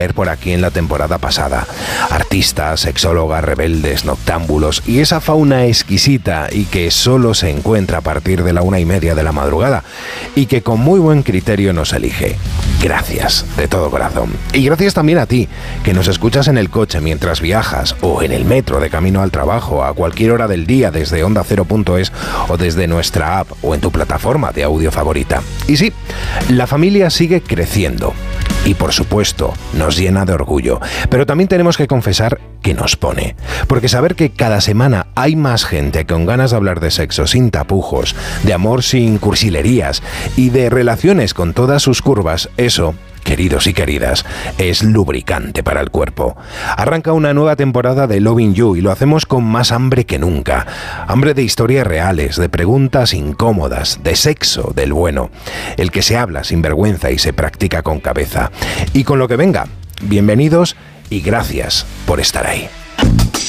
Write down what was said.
por aquí en la temporada pasada. Artistas, sexólogas, rebeldes, noctámbulos y esa fauna exquisita y que solo se encuentra a partir de la 1:30 de la madrugada y que con muy buen criterio nos elige. Gracias, de todo corazón. Y gracias también a ti, que nos escuchas en el coche mientras viajas o en el metro de camino al trabajo a cualquier hora del día desde OndaCero.es o desde nuestra app o en tu plataforma de audio favorita. Y sí, la familia sigue creciendo. Y por supuesto, nos llena de orgullo. Pero también tenemos que confesar que nos pone. Porque saber que cada semana hay más gente con ganas de hablar de sexo sin tapujos, de amor sin cursilerías y de relaciones con todas sus curvas, eso, queridos y queridas, es lubricante para el cuerpo. Arranca una nueva temporada de Loving You y lo hacemos con más hambre que nunca. Hambre de historias reales, de preguntas incómodas, de sexo del bueno. El que se habla sin vergüenza y se practica con cabeza. Y con lo que venga, bienvenidos y gracias por estar ahí.